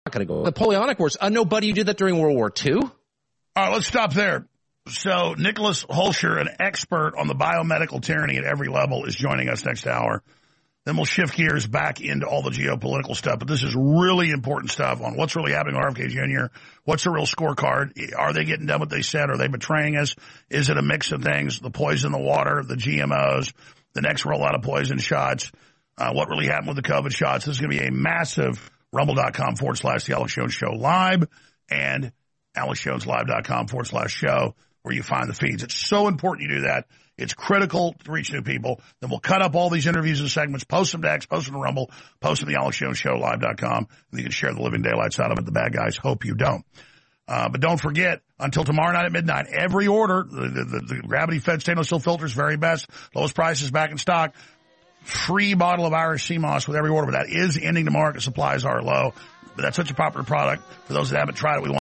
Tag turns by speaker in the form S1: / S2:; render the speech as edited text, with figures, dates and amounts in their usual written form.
S1: going to go. Napoleonic Wars. Nobody did that during World War II.
S2: All right, let's stop there. So Nicholas Holscher, an expert on the biomedical tyranny at every level, is joining us next hour. Then we'll shift gears back into all the geopolitical stuff. But this is really important stuff on what's really happening with RFK Jr. What's the real scorecard? Are they getting done what they said? Are they betraying us? Is it a mix of things? The poison in the water, the GMOs, the next rollout of poison shots, what really happened with the COVID shots. This is going to be a massive rumble.com/The Alex Jones Show live and AlexJonesLive.com/show where you find the feeds. It's so important you do that. It's critical to reach new people. Then we'll cut up all these interviews and segments, post them to X, post them to Rumble, post them to the AlexJonesShowLive.com, and you can share the living daylights out of it. The bad guys hope you don't. But don't forget, until tomorrow night at midnight, every order, the gravity-fed stainless steel filters, very best, lowest prices back in stock, free bottle of Irish sea moss with every order. But that is ending tomorrow because supplies are low. But that's such a popular product. For those that haven't tried it, we want